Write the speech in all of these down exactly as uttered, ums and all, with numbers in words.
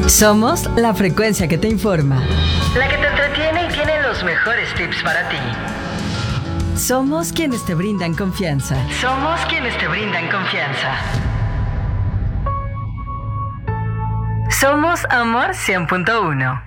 Somos la frecuencia que te informa, la que te entretiene y tiene los mejores tips para ti. Somos quienes te brindan confianza. Somos quienes te brindan confianza. Somos Amor cien punto uno.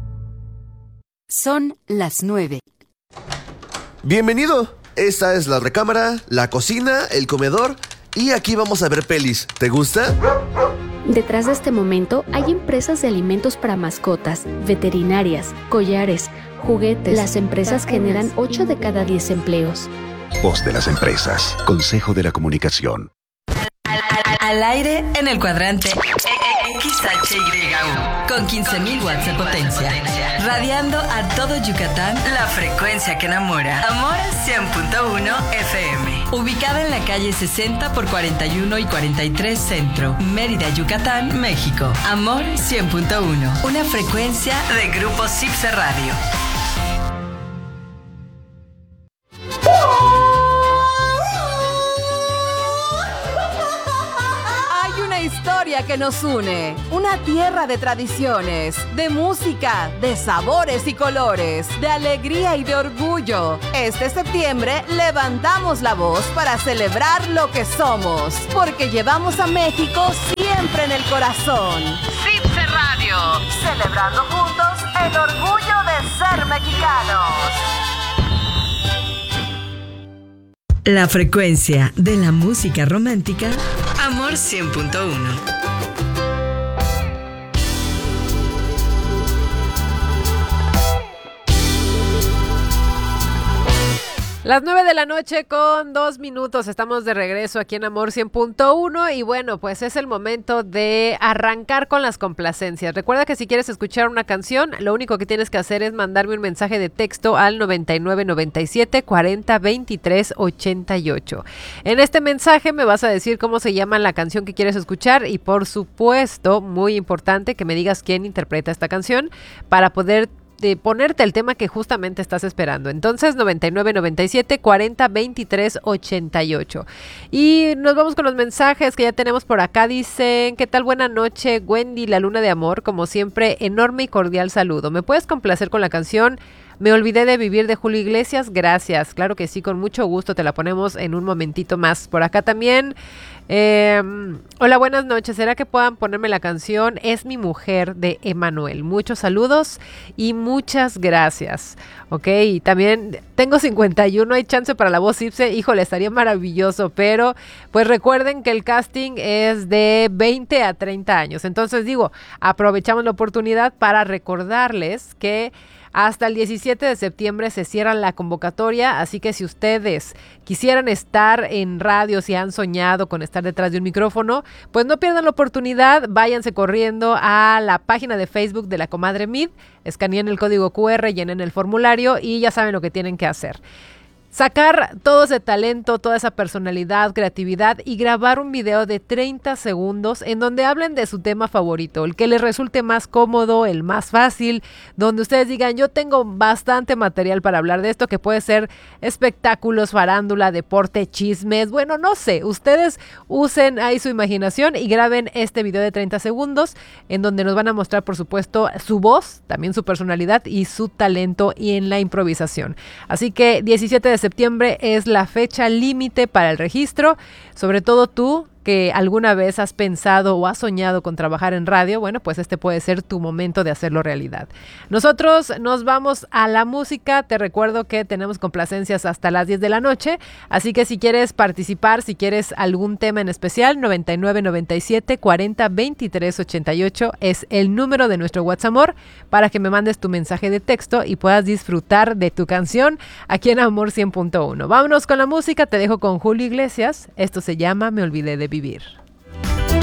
Son las nueve. Bienvenido. Esta es la recámara, la cocina, el comedor y aquí vamos a ver pelis. ¿Te gusta? Detrás de este momento hay empresas de alimentos para mascotas, veterinarias, collares, juguetes. Las empresas generan ocho de cada diez empleos. Voz de las empresas. Consejo de la Comunicación. Al, al, al aire en el cuadrante X H Y U con quince mil watts de potencia, radiando a todo Yucatán la frecuencia que enamora. Amor cien punto uno F M. Ubicada en la calle sesenta por cuarenta y uno y cuarenta y tres Centro, Mérida, Yucatán, México. Amor cien punto uno. Una frecuencia de Grupo Cipse Radio. Historia que nos une, una tierra de tradiciones, de música, de sabores y colores, de alegría y de orgullo. Este septiembre levantamos la voz para celebrar lo que somos, porque llevamos a México siempre en el corazón. Cipse Radio, celebrando juntos el orgullo de ser mexicanos. La frecuencia de la música romántica, Amor cien punto uno. Las nueve de la noche con dos minutos, estamos de regreso aquí en Amor cien punto uno y bueno, pues es el momento de arrancar con las complacencias. Recuerda que si quieres escuchar una canción, lo único que tienes que hacer es mandarme un mensaje de texto al noventa y nueve noventa y siete cuarenta veintitrés ochenta y ocho. En este mensaje me vas a decir cómo se llama la canción que quieres escuchar y por supuesto, muy importante, que me digas quién interpreta esta canción para poder de ponerte el tema que justamente estás esperando. Entonces, noventa y nueve noventa y siete cuarenta veintitrés ochenta y ocho. Y nos vamos con los mensajes que ya tenemos por acá. Dicen, ¿qué tal? Buena noche, Wendy, la luna de amor. Como siempre, enorme y cordial saludo. ¿Me puedes complacer con la canción Me olvidé de vivir de Julio Iglesias? Gracias. Claro que sí, con mucho gusto. Te la ponemos en un momentito más. Por acá también. Eh, hola, buenas noches. ¿Será que puedan ponerme la canción Es mi mujer de Emanuel? Muchos saludos y muchas gracias. Ok, y también tengo cincuenta y uno, hay chance para la voz Cipse. Híjole, estaría maravilloso, pero pues recuerden que el casting es de veinte a treinta años. Entonces digo, aprovechamos la oportunidad para recordarles que hasta el diecisiete de septiembre se cierra la convocatoria, así que si ustedes quisieran estar en radio, si han soñado con estar detrás de un micrófono, pues no pierdan la oportunidad, váyanse corriendo a la página de Facebook de La Comadre Mid, escaneen el código cu erre, llenen el formulario y ya saben lo que tienen que hacer. Sacar todo ese talento, toda esa personalidad, creatividad y grabar un video de treinta segundos en donde hablen de su tema favorito, el que les resulte más cómodo, el más fácil, donde ustedes digan, yo tengo bastante material para hablar de esto, que puede ser espectáculos, farándula, deporte, chismes, bueno, no sé, ustedes usen ahí su imaginación y graben este video de treinta segundos en donde nos van a mostrar, por supuesto, su voz, también su personalidad y su talento y en la improvisación. Así que diecisiete de septiembre es la fecha límite para el registro, sobre todo tú que alguna vez has pensado o has soñado con trabajar en radio, bueno, pues este puede ser tu momento de hacerlo realidad. Nosotros nos vamos a la música, te recuerdo que tenemos complacencias hasta las diez de la noche, así que si quieres participar, si quieres algún tema en especial, noventa y nueve noventa y siete cuarenta veintitrés ochenta y ocho es el número de nuestro WhatsApp Amor para que me mandes tu mensaje de texto y puedas disfrutar de tu canción aquí en Amor cien punto uno. Vámonos con la música, te dejo con Julio Iglesias, esto se llama Me olvidé de vivir.